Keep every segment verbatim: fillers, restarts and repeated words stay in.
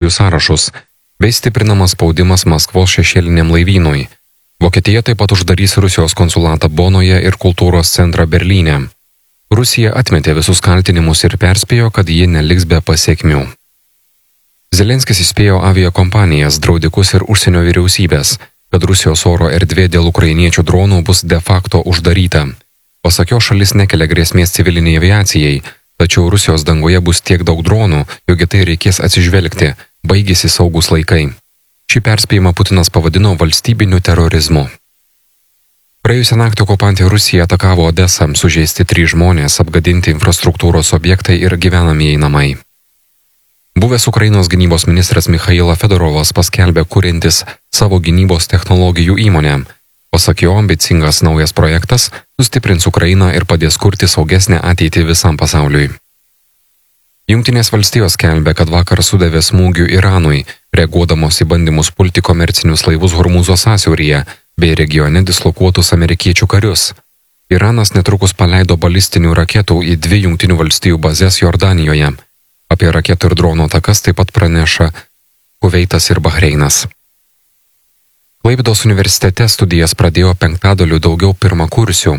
sankcijų sąrašus, bei stiprinamas spaudimas Maskvos šešėliniam laivynui. Vokietija taip pat uždarys Rusijos konsulatą Bonoje ir kultūros centrą Berlyne. Rusija atmetė visus kaltinimus ir perspėjo, kad ji neliks be pasekmių. Zelenskis įspėjo aviakompanijas, draudikus ir užsienio vyriausybės, kad Rusijos oro erdvė dėl ukrainiečių dronų bus de facto uždaryta. Pasak jo, šalis nekelia grėsmės civiliniai aviacijai, tačiau Rusijos dangoje bus tiek daug dronų, jog į tai reikės atsižvelgti, baigėsi saugus laikai. Šį perspėjimą Putinas pavadino valstybiniu terorizmu. Praėjusią naktį okupantė Rusija atakavo Odesą, sužeisti trys žmonės, apgadinti infrastruktūros objektai ir gyvenamieji namai. Buvęs Ukrainos gynybos ministras Michailo Fedorovas paskelbė kuriantis savo gynybos technologijų įmonę. Pasak jo, ambicingas naujas projektas sustiprins Ukrainą ir padės kurti saugesnę ateitį visam pasauliui. Jungtinės valstijos skelbia, kad vakar sudavė smūgių Iranui, reaguodamos į bandymus pulti komercinius laivus Hormūzo sąsiauryje bei regione dislokuotus amerikiečių karius. Iranas netrukus paleido balistinių raketų į dvi Jungtinių valstijų bazes Jordanijoje. Apie raketų ir dronų atakas taip pat praneša Kuveitas ir Bahreinas. Klaipėdos universitete studijas pradėjo penktadaliu daugiau pirmakursių.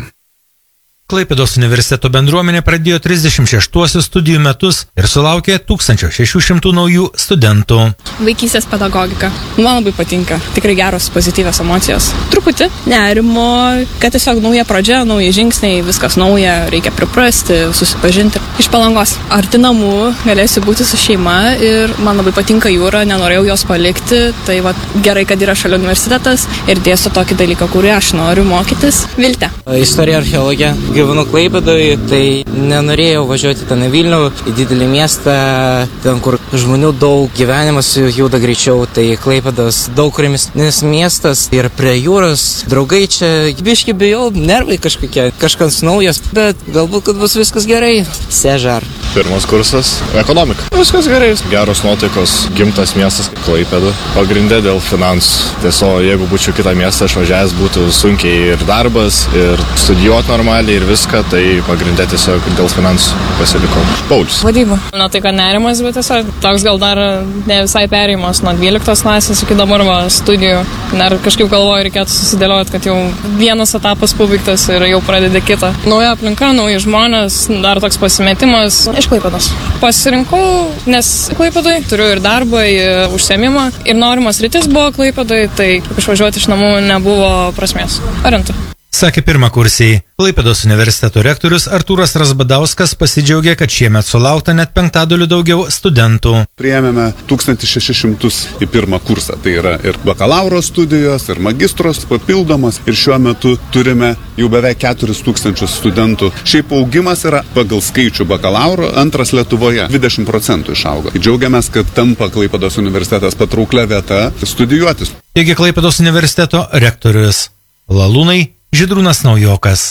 Klaipėdos universiteto bendruomenė pradėjo trisdešimt šeštuosius studijų metus ir sulaukė tūkstančio šešių šimtų naujų studentų. Vaikystės pedagogika. Man labai patinka. Tikrai geros, pozityvios emocijos. Truputį nerimo, kad tiesiog nauja pradžia, nauji žingsniai, viskas nauja, reikia priprasti, susipažinti. Iš Palangos. Arti namų, galėsiu būti su šeima ir man labai patinka jūra, nenorėjau jos palikti. Tai va, gerai, kad yra šalia universitetas ir dėsto tokį dalyką, kurį aš noriu mokytis. Viltė. Istorija, archeologija. Gyvenu Klaipėdoje, tai nenorėjau važiuoti ten į Vilnių, į didelį miestą, ten kur žmonių daug, gyvenimas juda greičiau, tai Klaipėdos daug ramesnis miestas ir prie jūros, draugai čia, biški bijau, nervai kažkokie, kažkas naujas, bet galbūt, kad bus viskas gerai. Sežar. Pirmas kursas – ekonomika. Viskas gerai, geros nuotaikos, gimtas miestas Klaipėda, pagrindė dėl finansų. Tiesiog, jeigu būčiau kitą miestą išvažiavęs, būtų sunkiai ir darbas, ir studijuoti normaliai, ir viską, tai pagrindė tiesiog dėl finansų pasilikau. Paulius. Vadyba. Na tai, kad nerimas, bet tiesiog toks gal dar ne visai perėjimas nuo dvyliktos klasės iki dabar va, studijų. Dar kažkaip galvoju, reikėtų susidėlioti, kad jau vienas etapas pabaigtas ir jau pradedi kitą. Nauja aplinka, nauji žmonės, dar toks pasimetimas. Iš Klaipėdos. Pasirinkau, nes Klaipėdai turiu ir darbą, ir užsiėmimą, ir norimas rytis buvo Klaipėdai, tai išvažiuoti iš namų nebuvo prasmės. Arinta. Sakė pirmakursiai. Klaipėdos universiteto rektorius Artūras Razbadauskas pasidžiaugė, kad šiemet sulaukta net penktadaliu daugiau studentų. Priėmėme tūkstantį šešis šimtus į pirmą kursą. Tai yra ir bakalauro studijos, ir magistros papildomas. Ir šiuo metu turime jau beveik keturis tūkstančius studentų. Šiaip augimas yra pagal skaičių bakalauro antras Lietuvoje. dvidešimt procentų išaugo. Džiaugiamės, kad tampa Klaipėdos universitetas patrauklia vieta studijuotis. Taigi Klaipėdos universiteto rektorius. Lalūnai, Žydrūnas Naujokas.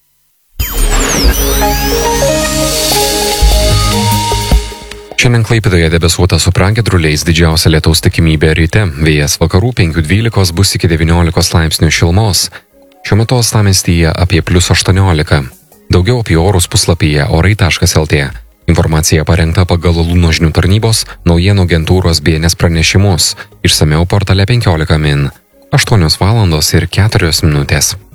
Šiandien Klaipėdoje debesuota su pragiedruliais, didžiausia lietaus tikimybė ryte. Vėjas vakarų penkių dvylikos bus iki devyniolikos laipsnių šilumos. Šiuo metu uostamiestyje apie plius aštuoniolika. Daugiau apie orus puslapyje orai taškas lt. Informacija parengta pagal Lalūno žinių tarnybos, naujienų agentūros B N S pranešimus. Išsamiau portale penkiolika min. aštuonios valandos ir keturios minutės.